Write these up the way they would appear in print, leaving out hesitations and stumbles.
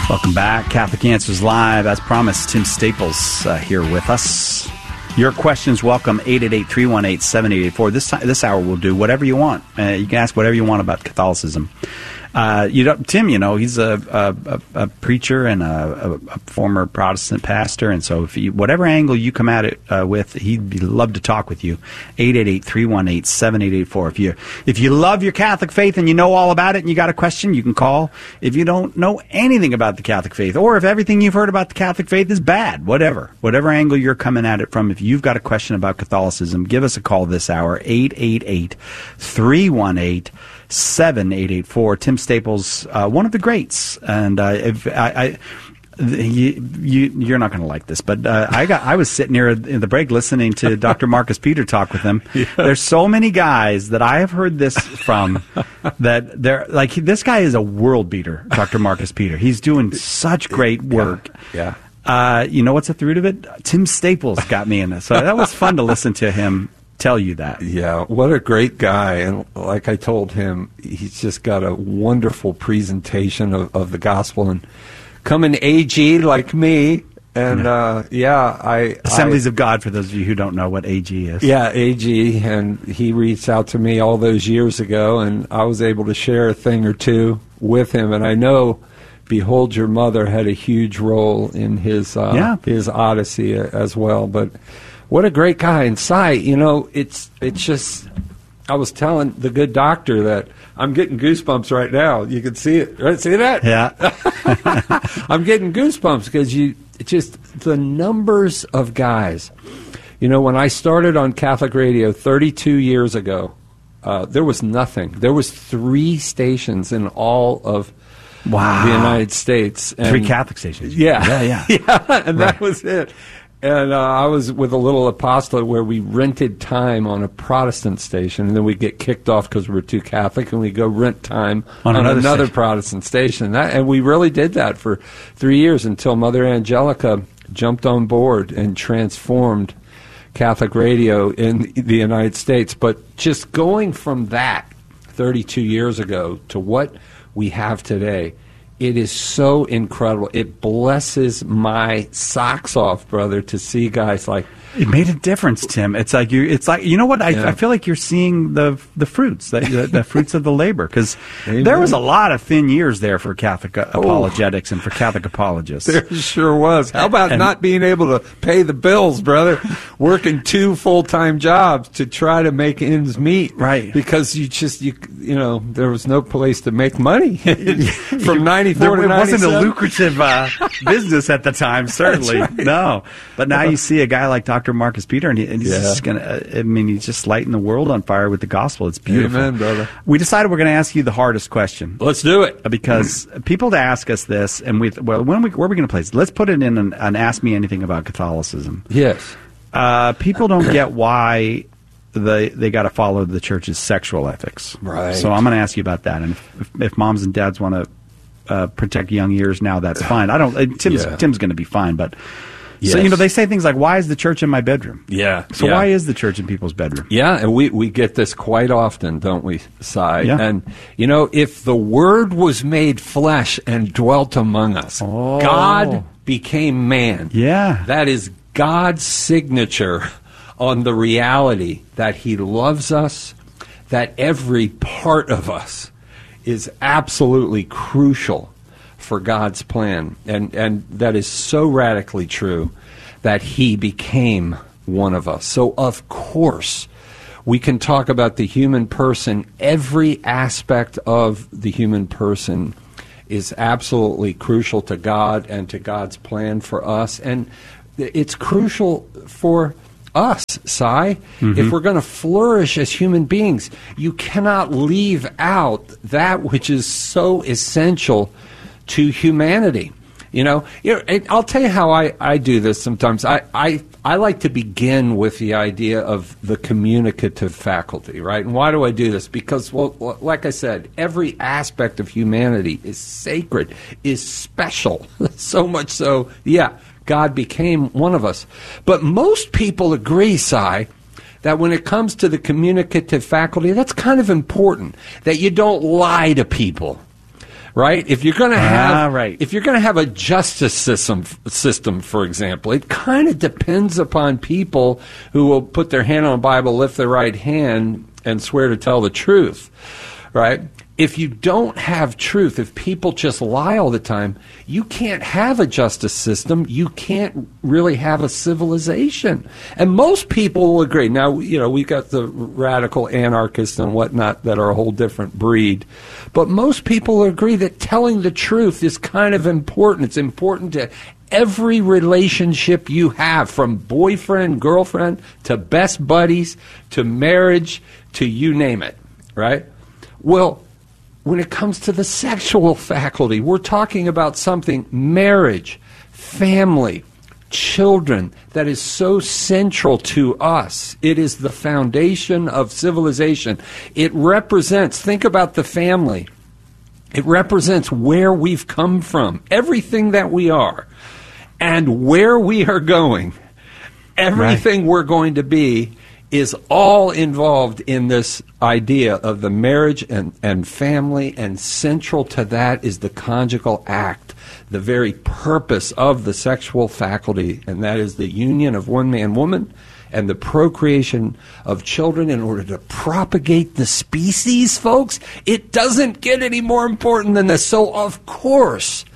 Welcome back. Catholic Answers Live. As promised, Tim Staples here with us. Your questions welcome, 888-318-7884. This hour we'll do whatever you want. You can ask whatever you want about Catholicism. Tim, he's a preacher and a former Protestant pastor, and so whatever angle you come at it with, he'd love to talk with you. 888-318-7884. If you love your Catholic faith and you know all about it and you got a question, you can call. If you don't know anything about the Catholic faith, or if everything you've heard about the Catholic faith is bad, whatever angle you're coming at it from, if you've got a question about Catholicism, give us a call this hour, 888-318-7884. Tim Staples, one of the greats, and you're not going to like this, but I was sitting here in the break listening to Dr. Marcus Peter talk with him. Yeah. There's so many guys that I have heard this from that they're like, this guy is a world beater, Dr. Marcus Peter. He's doing such great work. Yeah. You know what's at the root of it? Tim Staples got me in this, so that was fun to listen to him tell you that. Yeah, what a great guy. And like I told him, he's just got a wonderful presentation of the gospel. And coming AG like me, and Assemblies of God, for those of you who don't know what AG is. Yeah, AG, and he reached out to me all those years ago, and I was able to share a thing or two with him. And I know Behold Your Mother had a huge role in his odyssey as well. But what a great guy. And it's just, I was telling the good doctor that I'm getting goosebumps right now. You can see it. Right? See that? Yeah. I'm getting goosebumps because the numbers of guys. When I started on Catholic radio 32 years ago, there was nothing. There was 3 stations in all of the United States. And 3 Catholic stations. Yeah. And that was it. And I was with a little apostolate where we rented time on a Protestant station, and then we get kicked off because we're too Catholic, and we go rent time on another Protestant station. And we really did that for 3 years until Mother Angelica jumped on board and transformed Catholic radio in the United States. But just going from that 32 years ago to what we have today, it is so incredible. It blesses my socks off, brother, to see guys like. It made a difference, Tim. It's like you know what? I feel like you're seeing the fruits, the fruits of the labor, because there was a lot of thin years there for Catholic apologetics and for Catholic apologists. There sure was. How about not being able to pay the bills, brother? Working 2 full-time jobs to try to make ends meet, right? Because there was no place to make money from 94 to 97. It wasn't a lucrative business at the time, certainly. Right. No, but now you see a guy like Dr. Marcus Peter, and he's just he's just lighting the world on fire with the gospel. It's beautiful. Amen, brother. We decided we're going to ask you the hardest question. Let's do it. Because people ask us this, and where are we going to place it? Let's put it in an Ask Me Anything About Catholicism. Yes. People don't get why they got to follow the church's sexual ethics. Right. So I'm going to ask you about that. And if moms and dads want to protect young ears now, that's fine. Tim's going to be fine, but. Yes. So, they say things like, why is the church in my bedroom? Yeah. So why is the church in people's bedroom? Yeah, and we get this quite often, don't we, Cy? Yeah. And, if the Word was made flesh and dwelt among us, God became man. Yeah. That is God's signature on the reality that He loves us, that every part of us is absolutely crucial for God's plan, and that is so radically true that He became one of us. So of course we can talk about the human person. Every aspect of the human person is absolutely crucial to God and to God's plan for us, and it's crucial for us, Cy. Mm-hmm. If we're going to flourish as human beings, you cannot leave out that which is so essential to humanity. I'll tell you how I do this sometimes. I like to begin with the idea of the communicative faculty, right? And why do I do this? Because, like I said, every aspect of humanity is sacred, is special. So much so, God became one of us. But most people agree, Cy, that when it comes to the communicative faculty, that's kind of important, that you don't lie to people. right? If you're going to have right. if you're going to have a justice system, for example, it kind of depends upon people who will put their hand on the Bible, lift their right hand, and swear to tell the truth, right? If you don't have truth, if people just lie all the time, you can't have a justice system. You can't really have a civilization. And most people will agree. Now, we've got the radical anarchists and whatnot that are a whole different breed. But most people agree that telling the truth is kind of important. It's important to every relationship you have, from boyfriend, girlfriend, to best buddies, to marriage, to you name it, right? Well, when it comes to the sexual faculty, we're talking about something, marriage, family, children, that is so central to us. It is the foundation of civilization. It represents, think about the family. It represents where we've come from, everything that we are, and where we are going. Everything we're going to be is all involved in this idea of the marriage and family, and central to that is the conjugal act, the very purpose of the sexual faculty, and that is the union of one man-woman and the procreation of children in order to propagate the species, folks. It doesn't get any more important than this. So, of course,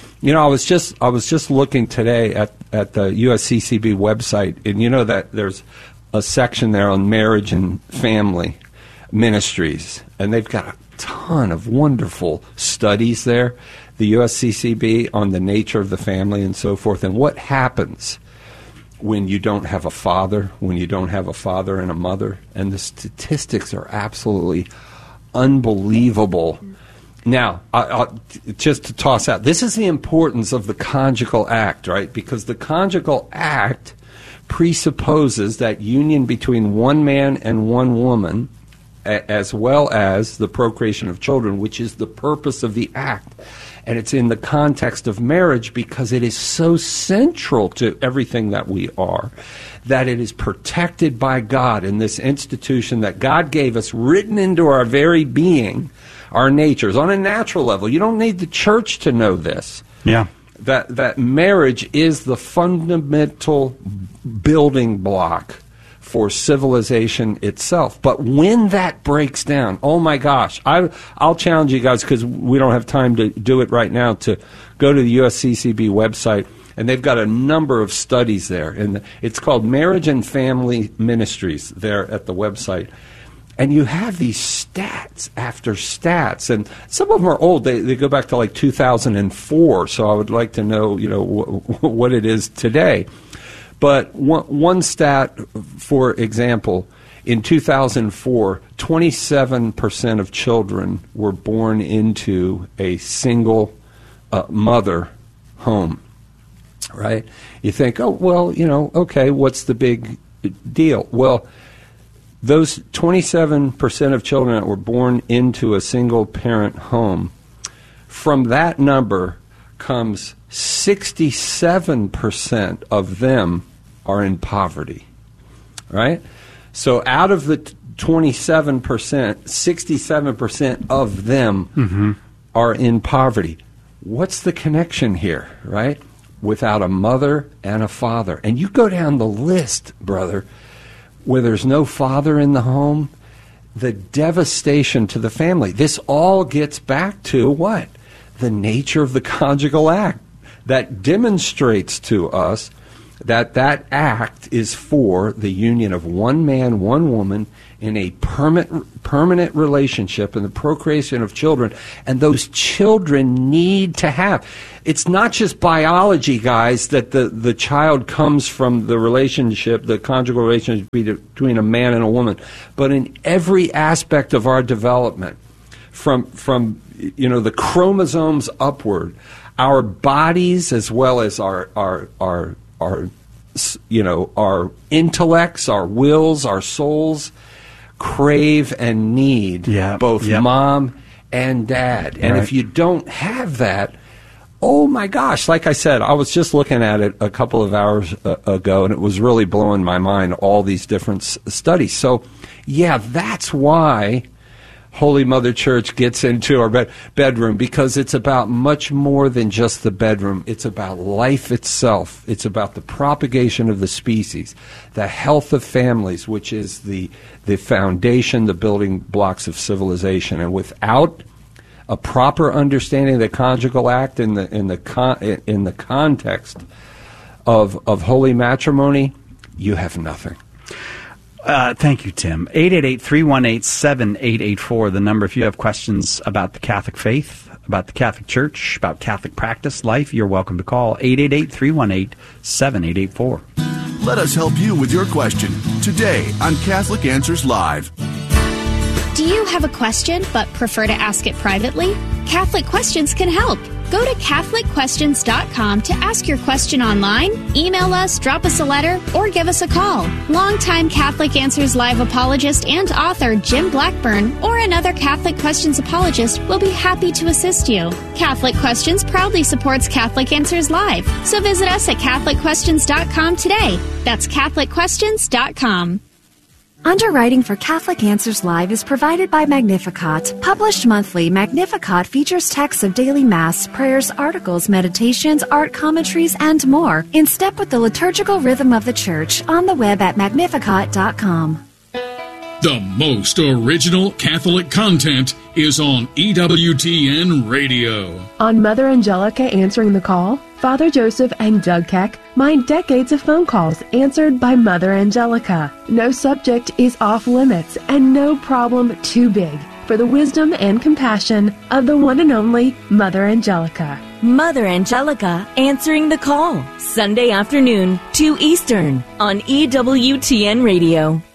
I was just looking today at the USCCB website, and that there's a section there on marriage and family ministries, and they've got a ton of wonderful studies there, the USCCB, on the nature of the family and so forth, and what happens when you don't have a father, when you don't have a father and a mother, and the statistics are absolutely unbelievable. Now, just to toss out, this is the importance of the conjugal act, right? Because the conjugal act presupposes that union between one man and one woman, as well as the procreation of children, which is the purpose of the act. And it's in the context of marriage because it is so central to everything that we are, that it is protected by God in this institution that God gave us, written into our very being, our natures, on a natural level. You don't need the church to know this. Yeah. That marriage is the fundamental building block for civilization itself. But when that breaks down, oh my gosh, I'll challenge you guys, because we don't have time to do it right now, to go to the USCCB website, and they've got a number of studies there. And it's called Marriage and Family Ministries there at the website. And you have these stats after stats, and some of them are old. They go back to like 2004, so I would like to know, what it is today. But one stat, for example, in 2004, 27% of children were born into a single mother home, right? You think, oh, well, okay, what's the big deal? Well, those 27% of children that were born into a single-parent home, from that number comes 67% of them are in poverty, right? So out of the 27%, 67% of them are in poverty. What's the connection here, right? Without a mother and a father. And you go down the list, brother, where there's no father in the home, the devastation to the family. This all gets back to what? The nature of the conjugal act that demonstrates to us that act is for the union of one man, one woman in a permanent relationship and the procreation of children. And those children need to have. It's not just biology, guys, that the child comes from the relationship, the conjugal relationship between a man and a woman, but in every aspect of our development, from the chromosomes upward, our bodies as well as our intellects, our wills, our souls crave and need both mom and dad. And if you don't have that, oh my gosh, like I said, I was just looking at it a couple of hours ago, and it was really blowing my mind, all these different studies. So, yeah, that's why Holy Mother Church gets into our bedroom, because it's about much more than just the bedroom. It's about life itself. It's about the propagation of the species, the health of families, which is the foundation, the building blocks of civilization. And without a proper understanding of the conjugal act in the context of holy matrimony, you have nothing. Thank you, Tim. 888-318-7884, the number if you have questions about the Catholic faith, about the Catholic Church, about Catholic practice, life, you're welcome to call 888-318-7884. Let us help you with your question today on Catholic Answers Live. Do you have a question but prefer to ask it privately? Catholic Questions can help. Go to CatholicQuestions.com to ask your question online, email us, drop us a letter, or give us a call. Longtime Catholic Answers Live apologist and author Jim Blackburn or another Catholic Questions apologist will be happy to assist you. Catholic Questions proudly supports Catholic Answers Live, so visit us at CatholicQuestions.com today. That's CatholicQuestions.com. Underwriting for Catholic Answers Live is provided by Magnificat. Published monthly, Magnificat features texts of daily Mass, prayers, articles, meditations, art commentaries, and more, in step with the liturgical rhythm of the Church, on the web at magnificat.com. The most original Catholic content is on EWTN Radio. On Mother Angelica Answering the Call, Father Joseph and Doug Keck mine decades of phone calls answered by Mother Angelica. No subject is off limits and no problem too big for the wisdom and compassion of the one and only Mother Angelica. Mother Angelica Answering the Call, Sunday afternoon, 2 Eastern, on EWTN Radio.